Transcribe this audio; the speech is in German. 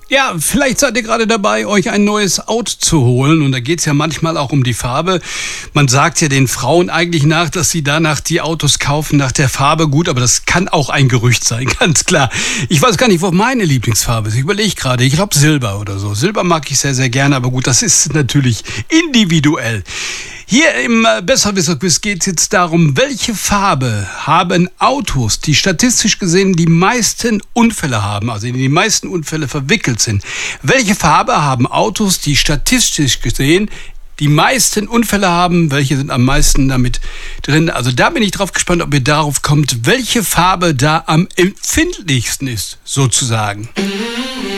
Ja, vielleicht seid ihr gerade dabei, euch ein neues Auto zu holen. Und da geht's ja manchmal auch um die Farbe. Man sagt ja den Frauen eigentlich nach, dass sie danach die Autos kaufen, nach der Farbe. Gut, aber das kann auch ein Gerücht sein, ganz klar. Ich weiß gar nicht, wo meine Lieblingsfarbe ist. Ich überlege gerade. Ich glaube Silber oder so. Silber mag ich sehr, sehr gerne. Aber gut, das ist natürlich individuell. Hier im Besserwisser-Quiz geht es jetzt darum, welche Farbe haben Autos, die statistisch gesehen die meisten Unfälle haben, also in die meisten Unfälle verwickelt sind. Welche Farbe haben Autos, die statistisch gesehen die meisten Unfälle haben? Welche sind am meisten damit drin? Also da bin ich drauf gespannt, ob ihr darauf kommt, welche Farbe da am empfindlichsten ist, sozusagen.